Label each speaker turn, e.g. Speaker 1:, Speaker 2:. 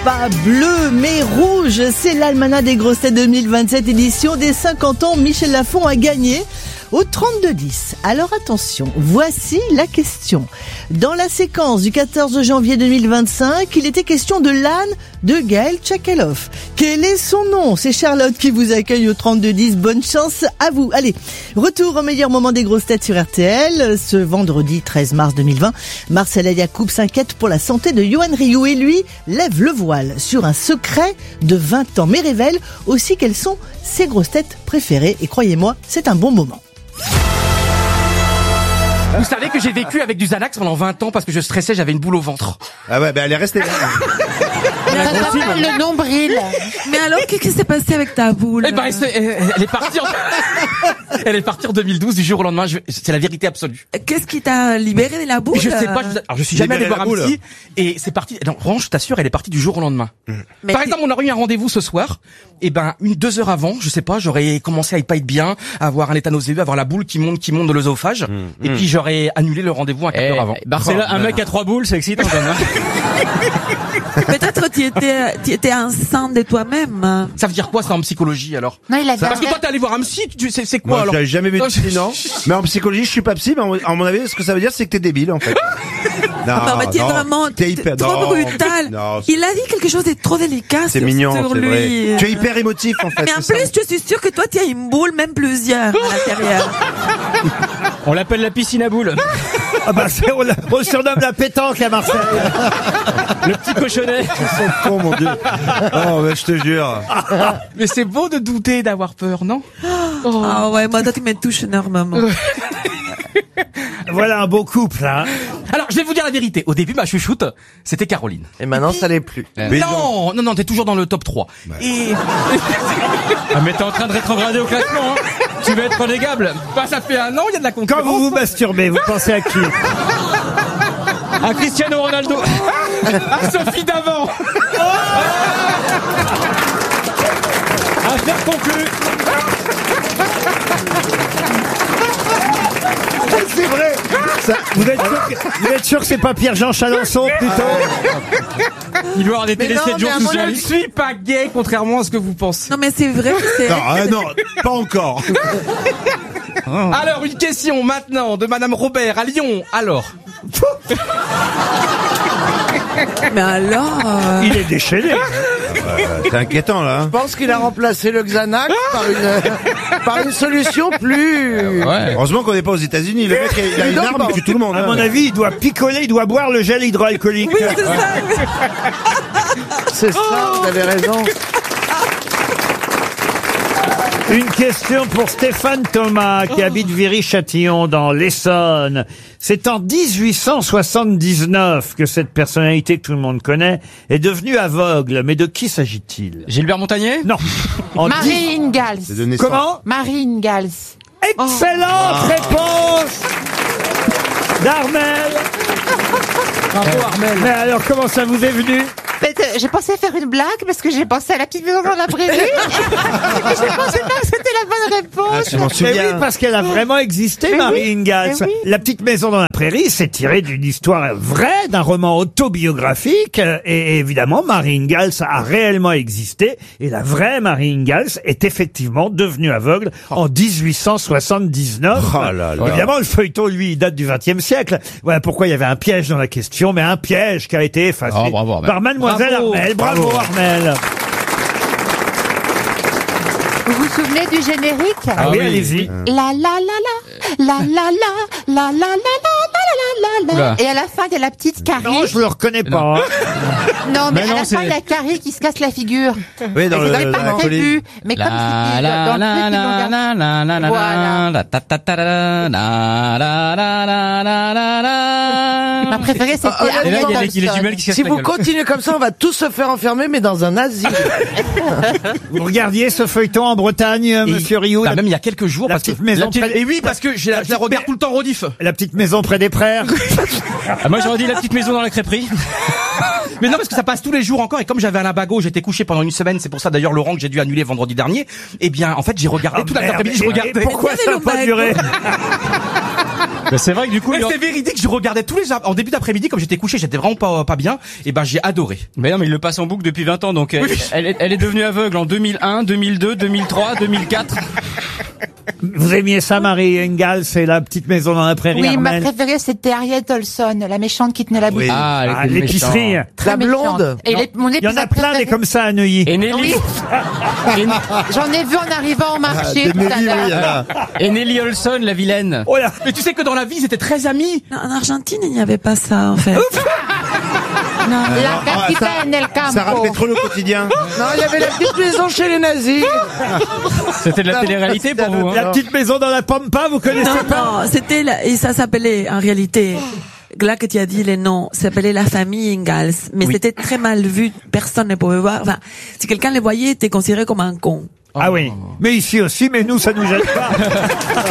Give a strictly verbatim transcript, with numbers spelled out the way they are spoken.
Speaker 1: pas bleu mais rouge. C'est l'Almanach des grosses têtes deux mille vingt-sept, édition des cinquante ans. Michel Lafon a gagné au trente-deux dix. Alors attention, voici la question. Dans la séquence du quatorze janvier deux mille vingt-cinq, il était question de l'âne de Gaël Tchakaloff. Quel est son nom? C'est Charlotte qui vous accueille au trente-deux dix. Bonne chance à vous. Allez, retour au meilleur moment des grosses têtes sur R T L. Ce vendredi treize mars deux mille vingt, Marcella Yacoub s'inquiète pour la santé de Yoann Rioux et lui lève le voile sur un secret de vingt ans, mais révèle aussi quelles sont ses grosses têtes préférées. Et croyez-moi, c'est un bon moment.
Speaker 2: Vous savez que j'ai vécu avec du Xanax pendant vingt ans parce que je stressais, j'avais une boule au ventre.
Speaker 3: Ah ouais, ben elle est restée là.
Speaker 4: grossi, le nombril. Mais alors, qu'est-ce qui s'est passé avec ta boule?
Speaker 2: Eh ben, elle, elle est partie en... elle est partie en deux mille douze, du jour au lendemain. Je... C'est la vérité absolue.
Speaker 4: Qu'est-ce qui t'a libéré de la boule?
Speaker 2: Je sais pas. Je, alors, je suis jamais allé voir un psy et c'est parti. Non, franchement, je t'assure, elle est partie du jour au lendemain. Mmh. Par exemple, on aurait eu un rendez-vous ce soir. Et ben, une deux heures avant, je sais pas, j'aurais commencé à y pas être bien, à avoir un état nauséeux, à avoir la boule qui monte, qui monte de l'œsophage. Mmh. Et puis j'aurais annulé le rendez-vous un quart d'heure avant.
Speaker 5: Barcella, un mec à trois boules, c'est excitant quand même.
Speaker 4: Peut-être tu étais, tu étais enceinte de toi-même.
Speaker 2: Ça veut dire quoi ça en psychologie alors?
Speaker 6: Non, il a
Speaker 2: Parce que toi t'es allé voir un psy, tu sais c'est quoi?
Speaker 3: Moi,
Speaker 2: alors?
Speaker 3: J'avais jamais vu de psy, non. Mais en psychologie, je suis pas psy, mais en, en mon avis, ce que ça veut dire, c'est que t'es débile, en fait.
Speaker 4: Non, non, mais tu es vraiment
Speaker 3: t'es hyper,
Speaker 4: trop
Speaker 3: non,
Speaker 4: brutal.
Speaker 3: Non,
Speaker 4: il a dit quelque chose de trop délicat
Speaker 3: c'est
Speaker 4: sur,
Speaker 3: mignon,
Speaker 4: sur
Speaker 3: c'est
Speaker 4: lui.
Speaker 3: vrai. Tu es hyper émotif, en fait.
Speaker 4: Mais en plus, je suis sûre que toi, tu as une boule, même plusieurs, à l'intérieur.
Speaker 5: On l'appelle la piscine à boules.
Speaker 7: Ah bah c'est, on, on surnomme la pétanque à Marseille.
Speaker 5: Le petit cochonnet.
Speaker 3: Ils sont cons, mon Dieu. Oh, mais je te jure.
Speaker 2: Mais c'est beau de douter, d'avoir peur, non?
Speaker 4: Oh. Ah ouais, moi, toi, tu me touches énormément.
Speaker 7: Voilà un beau couple, hein.
Speaker 2: Alors, je vais vous dire la vérité. Au début, ma chouchoute, c'était Caroline.
Speaker 8: Et maintenant, ça l'est plus.
Speaker 2: Mais non, non, non, t'es toujours dans le top trois.
Speaker 3: Bah.
Speaker 2: Et...
Speaker 5: Ah, mais t'es en train de rétrograder au classement, hein. Tu vas être relégable.
Speaker 2: Bah, ça fait un an, il y a de la concurrence.
Speaker 7: Quand vous vous masturbez, vous pensez à qui?
Speaker 5: À Cristiano Ronaldo.
Speaker 2: À Sophie d'avant.
Speaker 5: Affaire conclue.
Speaker 7: C'est vrai. Ça, vous, êtes sûr que, vous êtes sûr que c'est pas Pierre-Jean Chalençon plutôt?
Speaker 5: Il doit avoir des télé sept jours tout
Speaker 2: Je
Speaker 5: seul.
Speaker 2: ne suis pas gay, contrairement à ce que vous pensez.
Speaker 4: Non, mais c'est vrai que c'est...
Speaker 3: Non, ah, non, pas encore.
Speaker 2: Alors, une question maintenant de Madame Robert à Lyon. Alors.
Speaker 4: Mais alors... Euh...
Speaker 7: Il est déchaîné.
Speaker 3: Euh, c'est inquiétant, là.
Speaker 8: Je pense qu'il a remplacé le Xanax par une, par une solution plus...
Speaker 3: Ouais. Heureusement qu'on n'est pas aux États-Unis. Le mec, il a une arme, il tue tout le monde.
Speaker 7: À
Speaker 3: hein.
Speaker 7: mon avis, il doit picoler, il doit boire le gel hydroalcoolique.
Speaker 4: Oui, c'est ça.
Speaker 8: C'est ça, vous avez raison.
Speaker 7: Une question pour Stéphane Thomas, qui habite Viry-Châtillon, dans l'Essonne. C'est en dix-huit cent soixante-dix-neuf que cette personnalité que tout le monde connaît est devenue aveugle. Mais de qui s'agit-il?
Speaker 5: Gilbert Montagnier?
Speaker 7: Non. En
Speaker 6: Marie
Speaker 7: dix...
Speaker 6: Ingalls.
Speaker 3: C'est de naissance.
Speaker 7: Comment?
Speaker 6: Marie Ingalls.
Speaker 7: Excellente
Speaker 6: Oh.
Speaker 7: réponse d'Armel.
Speaker 5: Bravo Armel.
Speaker 7: Mais alors, comment ça vous est venu?
Speaker 6: J'ai pensé faire une blague parce que j'ai pensé à la petite maison dans la prairie. Et puis je pensais pas que c'était la bonne
Speaker 3: Ah,
Speaker 6: réponse.
Speaker 3: je m'en
Speaker 7: Mais
Speaker 3: souviens.
Speaker 7: oui, parce qu'elle a vraiment existé,
Speaker 6: Mais
Speaker 7: Marie
Speaker 6: oui,
Speaker 7: Ingalls.
Speaker 6: mais oui.
Speaker 7: La petite maison dans la prairie, c'est tiré d'une histoire vraie, d'un roman autobiographique. Et évidemment, Marie Ingalls a réellement existé. Et la vraie Marie Ingalls est effectivement devenue aveugle en dix-huit cent soixante-dix-neuf.
Speaker 3: Oh là là.
Speaker 7: Évidemment, le feuilleton, lui, il date du vingtième siècle. Voilà pourquoi il y avait un piège dans la question, mais un piège qui a été effacé
Speaker 5: Oh, bravo, Armel.
Speaker 7: par Mademoiselle
Speaker 5: Bravo.
Speaker 7: Armel. Bravo, Armel.
Speaker 6: Vous vous souvenez du générique?
Speaker 7: Ah oui,
Speaker 5: oui.
Speaker 7: allez-y.
Speaker 6: La la la la, la la la, la la la la, la la la la.
Speaker 5: Oula.
Speaker 6: Et à la fin, il y a la petite Carrie.
Speaker 7: Non, je le reconnais pas. hein.
Speaker 6: Non, mais,
Speaker 5: Mais
Speaker 6: à
Speaker 5: non,
Speaker 6: la fin,
Speaker 5: c'est-
Speaker 6: il y a Carrie qui se casse la figure.
Speaker 3: Oui, dans
Speaker 6: Et
Speaker 3: le,
Speaker 6: c'était
Speaker 3: dans
Speaker 6: pas
Speaker 3: la
Speaker 6: prévu. Mais comme c'était dans le truc, ils l'ont gardé. Voilà. Ma préférée, c'était
Speaker 8: Ah, ah,
Speaker 5: Et là, il y a
Speaker 6: Ariel
Speaker 5: les, il y a les jumelles qui se cassent
Speaker 8: Si
Speaker 5: la
Speaker 8: vous
Speaker 5: gueule.
Speaker 8: continuez comme ça, on va tous se faire enfermer, mais dans un asile.
Speaker 7: Vous regardiez ce feuilleton en Bretagne,
Speaker 2: Et-
Speaker 7: Monsieur Rioux?
Speaker 2: Bah,
Speaker 7: la,
Speaker 2: même il y a quelques jours.
Speaker 7: la
Speaker 2: parce que
Speaker 7: petite maison
Speaker 2: la petite-
Speaker 7: près-
Speaker 2: Et oui, parce que je la, je la regarde tout le temps rediff.
Speaker 7: la petite maison près des prairies.
Speaker 5: Ah, moi, j'aurais dit la petite maison dans la crêperie.
Speaker 2: Mais non, parce que ça passe tous les jours encore. Et comme j'avais un lumbago, j'étais couché pendant une semaine. C'est pour ça d'ailleurs, Laurent, que j'ai dû annuler vendredi dernier. Eh bien, en fait, j'ai regardé toute
Speaker 7: Merde,
Speaker 2: l'après-midi. Je
Speaker 7: et- et
Speaker 2: regardais.
Speaker 7: pourquoi
Speaker 4: Mais
Speaker 7: ça n'a
Speaker 4: le
Speaker 7: pas
Speaker 4: lumbago.
Speaker 7: duré?
Speaker 5: Mais c'est vrai que du coup,
Speaker 2: Mais
Speaker 5: il en-
Speaker 2: c'était véridique, je regardais tous les ap- en début d'après-midi comme j'étais couché, j'étais vraiment pas pas bien et ben j'ai adoré.
Speaker 5: mais non, mais il le passe en boucle depuis vingt ans, donc elle, elle, est, elle est devenue aveugle en deux mille un, deux mille deux, deux mille trois, deux mille quatre.
Speaker 7: Vous aimiez ça, Marie Ingalls, c'est la petite maison dans la prairie,
Speaker 6: Oui, ma
Speaker 7: Armel?
Speaker 6: préférée, c'était Harriet Olson, la méchante qui tenait la boutique.
Speaker 5: Ah, elle
Speaker 7: Ah,
Speaker 5: était
Speaker 7: l'épicerie.
Speaker 5: méchante.
Speaker 6: Très
Speaker 8: La blonde.
Speaker 6: méchante. Et les- mon
Speaker 7: Il y en a
Speaker 6: épisode
Speaker 7: plein des
Speaker 6: préféré-
Speaker 7: comme ça à Neuilly.
Speaker 5: Et Nelly,
Speaker 6: Oui. J'en ai vu en arrivant au marché
Speaker 3: Des
Speaker 6: tout à
Speaker 3: Nelly,
Speaker 6: l'heure.
Speaker 3: oui, il y en a.
Speaker 5: et Nelly Olson, la vilaine.
Speaker 7: Oh là.
Speaker 2: Mais tu sais que dans la vie, ils étaient très amis.
Speaker 4: Non, en Argentine, il n'y avait pas ça, en fait. Non.
Speaker 6: La capitaine El
Speaker 3: Ça
Speaker 6: Campo.
Speaker 3: rappelait trop le quotidien.
Speaker 8: Non, il y avait la petite maison chez les nazis.
Speaker 5: C'était de la télé-réalité pour vous, hein.
Speaker 7: La petite maison dans la Pampa, vous connaissez
Speaker 4: Non,
Speaker 7: pas?
Speaker 4: non, c'était la- et ça s'appelait en réalité. Là que tu as dit les noms, ça s'appelait la famille Ingalls, mais c'était très mal vu, personne ne pouvait voir. Enfin, si quelqu'un les voyait, était considéré comme un con.
Speaker 7: Ah oui. Mais ici aussi, mais nous, ça nous gêne pas.